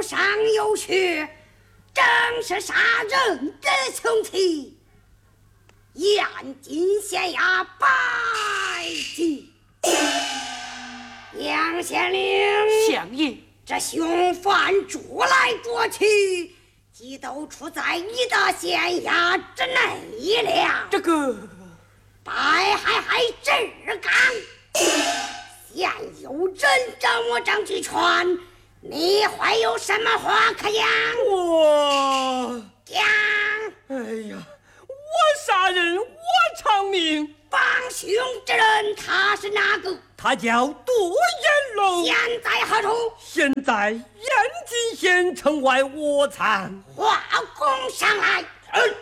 上有血，正是杀人的凶器。燕京县衙拜祭。杨县令， 相爷， 这凶犯捉来捉去，既都出在你的县衙之内了。 这个白海海志刚，现有人掌握张举全，你还有什么话可讲？ 我讲。 哎呀，我杀人，我偿命。 帮凶之人他是哪个？ 他叫杜延龙。 现在何处？ 现在燕京县城外卧蚕。 画供上来。